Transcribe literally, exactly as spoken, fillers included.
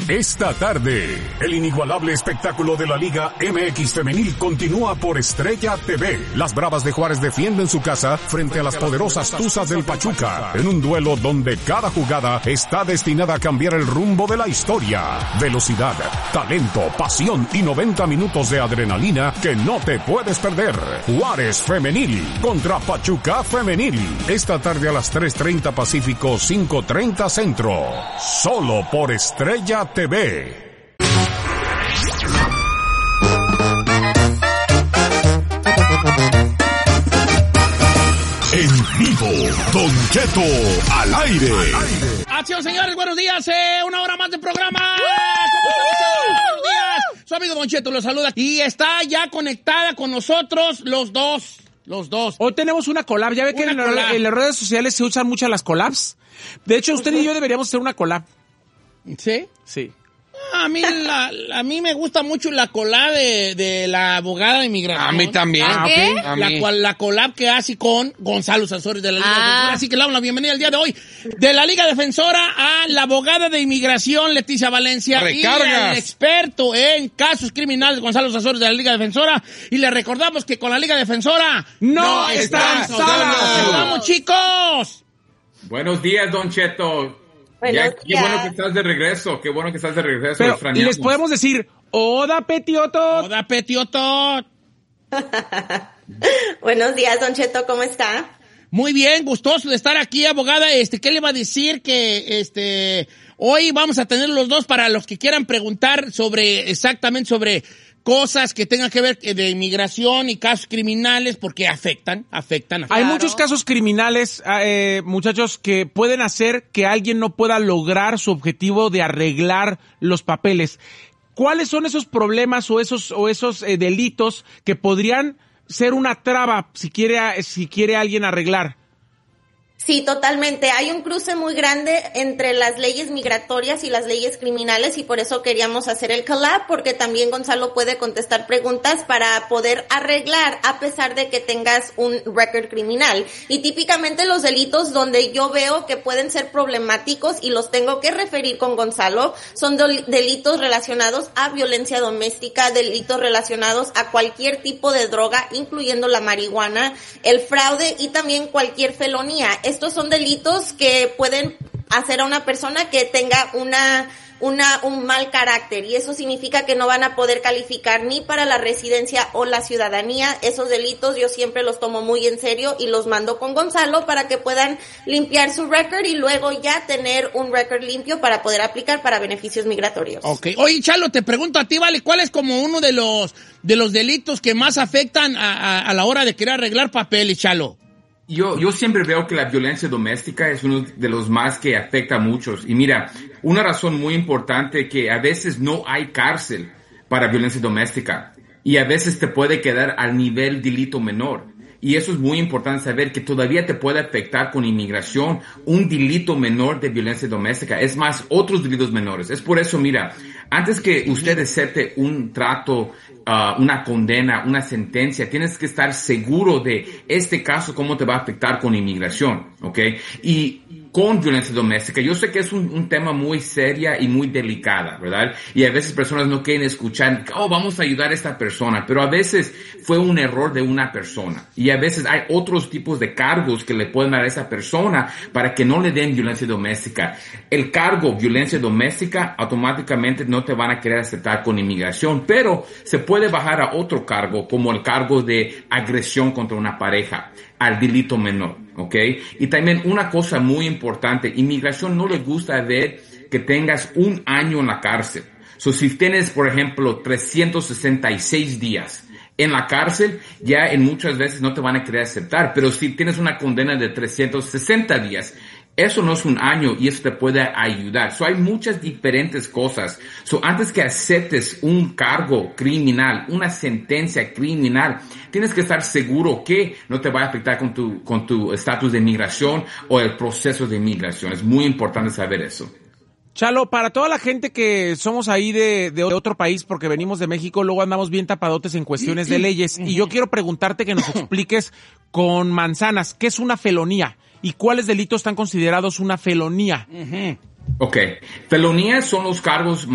Esta tarde, el inigualable espectáculo de la Liga M X Femenil continúa por Estrella T V. Las Bravas de Juárez defienden su casa frente a las poderosas Tuzas del Pachuca, en un duelo donde cada jugada está destinada a cambiar el rumbo de la historia. Velocidad, talento, pasión y noventa minutos de adrenalina que no te puedes perder. Juárez Femenil contra Pachuca Femenil. Esta tarde a las tres treinta Pacífico, cinco treinta Centro. Solo por Estrella T V. En vivo, Don Cheto al aire. Acción, señores, buenos días. Eh, una hora más de programa. ¿Cómo están? Buenos días. Su amigo Don Cheto los saluda. Y está ya conectada con nosotros los dos. Los dos. Hoy tenemos una collab. Ya ve que en, la, en las redes sociales se usan mucho las collabs. De hecho, usted y yo deberíamos hacer una collab. ¿Sí? Sí. A mí, la, a mí me gusta mucho la collab de, de la abogada de inmigración. A mí también. Ah, ¿Qué? okay. A la, mí. cual, la collab que hace con Gonzalo Sanzores de la Liga Ah. Defensora. Así que le damos la bienvenida el día de hoy de la Liga Defensora a la abogada de inmigración Leticia Valencia. Recargas. Y al experto en casos criminales Gonzalo Sanzores de la Liga Defensora. Y le recordamos que con la Liga Defensora no están solos. ¡Vamos, chicos! Buenos días, Don Cheto. Buenos Ya, qué días. bueno que estás de regreso, qué bueno que estás de regreso. Pero extrañamos. les podemos decir, Oda Petioto. Oda Petioto. Buenos días, Don Cheto, ¿cómo está? Muy bien, gustoso de estar aquí, abogada. Este, ¿qué le va a decir? Que este hoy vamos a tener los dos para los que quieran preguntar sobre, exactamente sobre cosas que tengan que ver de inmigración y casos criminales, porque afectan, afectan. afectan. Hay Claro. muchos casos criminales, eh, muchachos, que pueden hacer que alguien no pueda lograr su objetivo de arreglar los papeles. ¿Cuáles son esos problemas o esos o esos eh, delitos que podrían ser una traba si quiere si quiere alguien arreglar? Sí, totalmente. Hay un cruce muy grande entre las leyes migratorias y las leyes criminales y por eso queríamos hacer el collab, porque también Gonzalo puede contestar preguntas para poder arreglar a pesar de que tengas un récord criminal. Y típicamente los delitos donde yo veo que pueden ser problemáticos y los tengo que referir con Gonzalo son del- delitos relacionados a violencia doméstica, delitos relacionados a cualquier tipo de droga, incluyendo la marihuana, el fraude y también cualquier felonía. Estos son delitos que pueden hacer a una persona que tenga una, una, un mal carácter y eso significa que no van a poder calificar ni para la residencia o la ciudadanía. Esos delitos yo siempre los tomo muy en serio y los mando con Gonzalo para que puedan limpiar su récord y luego ya tener un récord limpio para poder aplicar para beneficios migratorios. Ok. Oye, Chalo, te pregunto a ti, ¿vale? ¿Cuál es como uno de los de los delitos que más afectan a, a, a la hora de querer arreglar papeles, Chalo? Yo, yo siempre veo que la violencia doméstica es uno de los más que afecta a muchos. Y mira, una razón muy importante que a veces no hay cárcel para violencia doméstica. Y a veces te puede quedar al nivel delito menor. Y eso es muy importante saber que todavía te puede afectar con inmigración un delito menor de violencia doméstica. Es más, otros delitos menores. Es por eso, mira, antes que usted acepte un trato, uh, una condena, una sentencia, tienes que estar seguro de este caso, cómo te va a afectar con inmigración, ¿ok? Y con violencia doméstica, yo sé que es un, un tema muy seria y muy delicada, ¿verdad? Y a veces personas no quieren escuchar, oh, vamos a ayudar a esta persona, pero a veces fue un error de una persona. Y a veces hay otros tipos de cargos que le pueden dar a esa persona para que no le den violencia doméstica. El cargo violencia doméstica automáticamente no te van a querer aceptar con inmigración, pero se puede bajar a otro cargo, como el cargo de agresión contra una pareja, al delito menor, ¿ok? Y también una cosa muy importante, inmigración no le gusta ver que tengas un año en la cárcel. So, si tienes, por ejemplo, trescientos sesenta y seis días en la cárcel, ya en muchas veces no te van a querer aceptar, pero si tienes una condena de trescientos sesenta días, eso no es un año y eso te puede ayudar. So, hay muchas diferentes cosas. So, antes que aceptes un cargo criminal, una sentencia criminal, tienes que estar seguro que no te va a afectar con tu, con tu estatus de inmigración o el proceso de inmigración. Es muy importante saber eso. Chalo, para toda la gente que somos ahí de, de otro país porque venimos de México, luego andamos bien tapadotes en cuestiones de leyes. Y yo quiero preguntarte que nos expliques con manzanas, ¿qué es una felonía? ¿Y cuáles delitos están considerados una felonía? Uh-huh. Ok. Felonías son los cargos